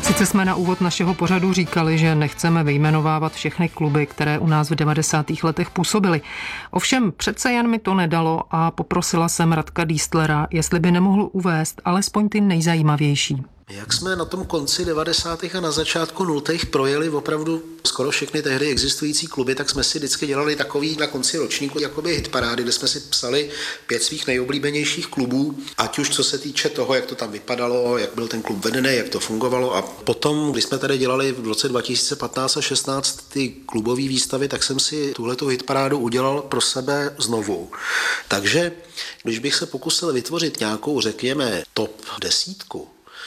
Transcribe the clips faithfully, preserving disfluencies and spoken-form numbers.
Sice jsme na úvod našeho pořadu říkali, že nechceme vyjmenovávat všechny kluby, které u nás v devadesátých letech působily. Ovšem přece jen mi to nedalo a poprosila jsem Radka Diestlera, jestli by nemohl uvést alespoň ty nejzajímavější. Jak jsme na tom konci devadesátých a na začátku nultých projeli opravdu skoro všechny tehdy existující kluby, tak jsme si vždycky dělali takový na konci ročníku jakoby hitparády, kde jsme si psali pět svých nejoblíbenějších klubů, ať už co se týče toho, jak to tam vypadalo, jak byl ten klub vedený, jak to fungovalo. A potom, když jsme tady dělali v roce dva tisíce patnáct a šestnáct ty klubové výstavy, tak jsem si tuhletu hitparádu udělal pro sebe znovu. Takže když bych se pokusil vytvořit nějakou, řekněme, top desítku,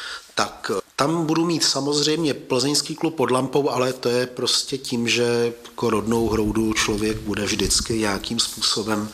tak tam budu mít samozřejmě plzeňský klub pod lampou, ale to je prostě tím, že jako rodnou hroudu člověk bude vždycky nějakým způsobem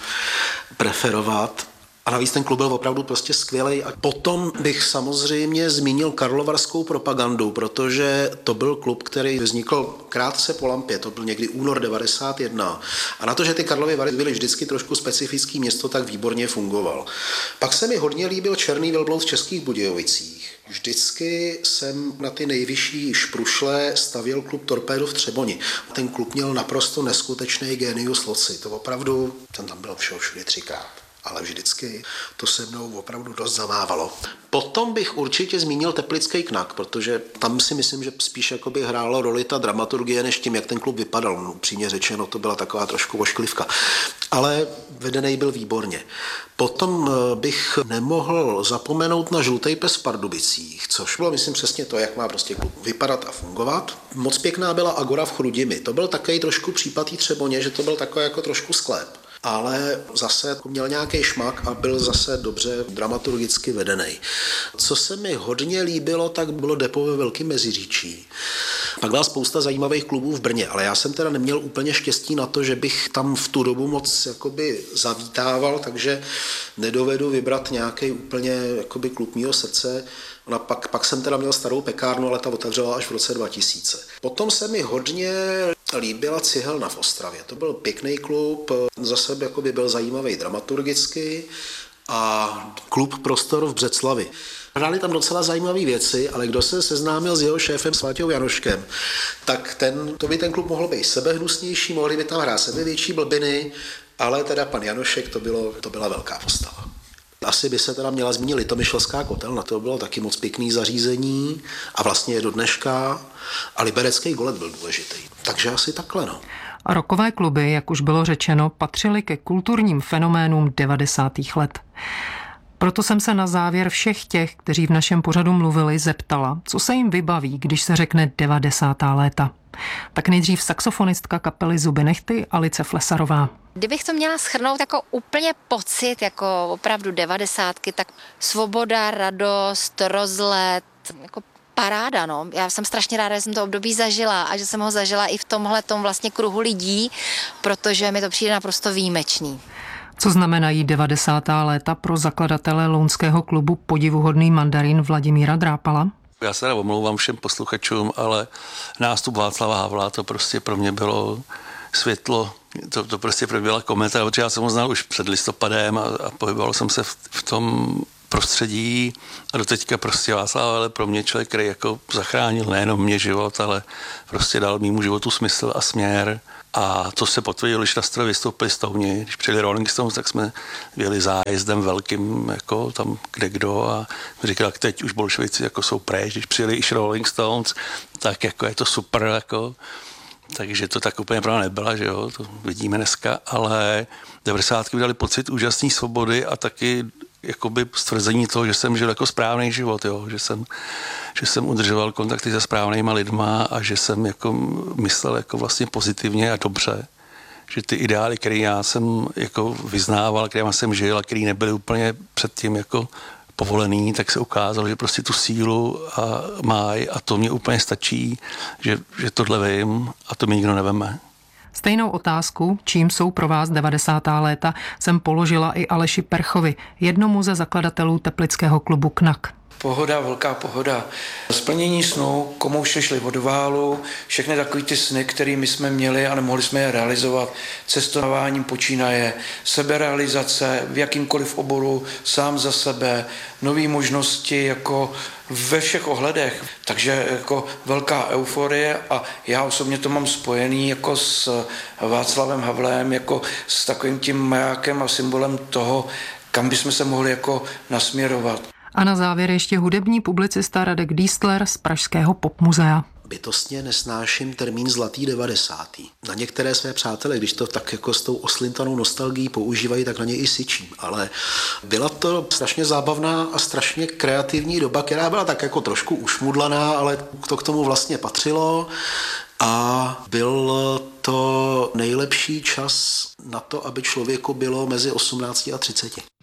preferovat. A navíc ten klub byl opravdu prostě skvělej. A potom bych samozřejmě zmínil karlovarskou propagandu, protože to byl klub, který vznikl krátce po lampě, to byl někdy únor devadesát jedna. A na to, že ty Karlovy Vary byly vždycky trošku specifický město, tak výborně fungoval. Pak se mi hodně líbil Černý velbloud v Českých Budějovicích. Vždycky jsem na ty nejvyšší šprušle stavěl klub Torpédo v Třeboni. Ten klub měl naprosto neskutečný genius loci. To opravdu, ten tam byl všeho všude třikrát. Ale vždycky to se mnou opravdu dost zamávalo. Potom bych určitě zmínil Teplický Knak, protože tam si myslím, že spíš jakoby hrálo roli ta dramaturgie, než tím, jak ten klub vypadal. No, upřímně řečeno, to byla taková trošku ošklivka. Ale vedený byl výborně. Potom bych nemohl zapomenout na Žlutej pes v Pardubicích, což bylo, myslím, přesně to, jak má prostě klub vypadat a fungovat. Moc pěkná byla Agora v Chrudimi. To byl takový trošku případ Třeboně, že to byl takový jako trošku sklep. Ale zase měl nějaký šmak a byl zase dobře dramaturgicky vedený. Co se mi hodně líbilo, tak bylo depo ve Velkém Meziříčí. Pak byla spousta zajímavých klubů v Brně, ale já jsem teda neměl úplně štěstí na to, že bych tam v tu dobu moc jakoby zavítával, takže nedovedu vybrat nějaký úplně jakoby klub mýho srdce. No pak, pak jsem teda měl starou pekárnu, ale ta otevřela až v roce dva tisíce. Potom se mi hodně líbila Cihelna v Ostravě. To byl pěkný klub, zase jakoby byl zajímavý dramaturgicky a klub Prostor v Břeclavi. Hráli tam docela zajímavé věci, ale kdo se seznámil s jeho šéfem s Váťou Janoškem, tak ten, to by ten klub mohl být sebehnusnější, mohli by tam hrát sebevětší blbiny, ale teda pan Janošek, to, bylo, to byla velká postava. Asi by se teda měla zmínit Litomyšlská kotelna, to bylo taky moc pěkný zařízení a vlastně je do dneška a Liberecký Golet byl důležitý. Takže asi takhle, no. A rockové kluby, jak už bylo řečeno, patřily ke kulturním fenoménům devadesátých let. Proto jsem se na závěr všech těch, kteří v našem pořadu mluvili, zeptala, co se jim vybaví, když se řekne devadesátá léta. Tak nejdřív saxofonistka kapely Zuby nehty Alice Flesarová. Kdybych to měla shrnout jako úplně pocit, jako opravdu devadesátky, tak svoboda, radost, rozlet, jako paráda, no. Já jsem strašně ráda, že jsem to období zažila a že jsem ho zažila i v tomhletom vlastně kruhu lidí, protože mi to přijde naprosto výjimečný. Co znamenají devadesátá léta pro zakladatele lounského klubu Podivuhodný mandarin Vladimíra Drápala? Já se teda omlouvám všem posluchačům, ale nástup Václava Havla, to prostě pro mě bylo světlo, to, to prostě pro mě byla kometa, protože já jsem ho znal už před listopadem a, a pohyboval jsem se v, v tom prostředí a doteďka prostě Václav Havel pro mě člověk, který jako zachránil nejenom mě život, ale prostě dal mýmu životu smysl a směr. A to se potvrdilo, když na stroj vystoupili Stouni. Když přijeli Rolling Stones, tak jsme jeli zájezdem velkým, jako tam kde kdo a říkal, jak teď už bolševici jako jsou pryč, když přijeli i Rolling Stones, tak jako je to super, jako. Takže to tak úplně pravda nebyla, že jo, to vidíme dneska, ale devadesátky mi dali pocit úžasné svobody a taky jakoby stvrzení toho, že jsem žil jako správný život, jo, že jsem, že jsem udržoval kontakty se správnýma lidma a že jsem jako myslel jako vlastně pozitivně a dobře, že ty ideály, které já jsem jako vyznával, které jsem žil a které nebyly úplně předtím jako povolený, tak se ukázalo, že prostě tu sílu a máj a to mě úplně stačí, že, že tohle vím a to mi nikdo neveme. Stejnou otázku, čím jsou pro vás devadesátá léta, jsem položila i Aleši Perchovi, jednomu ze zakladatelů teplického klubu Knak. Pohoda, velká pohoda. Splnění snů, komouše šli od válu, všechny takový ty sny, které my jsme měli a nemohli jsme je realizovat. Cestováním počínaje, seberealizace v jakýmkoliv oboru, sám za sebe, nové možnosti jako ve všech ohledech. Takže jako velká euforie a já osobně to mám spojený jako s Václavem Havlem, jako s takovým tím majákem a symbolem toho, kam bychom se mohli jako nasměrovat. A na závěr ještě hudební publicista Radek Dístler z Pražského popmuzea. Bytostně nesnáším termín zlatý devadesátý. Na některé své přátele, když to tak jako s tou oslintanou nostalgií používají, tak na ně i syčím. Ale byla to strašně zábavná a strašně kreativní doba, která byla tak jako trošku ušmudlaná, ale to k tomu vlastně patřilo. A byl to nejlepší čas na to, aby člověku bylo mezi osmnácti a třiceti.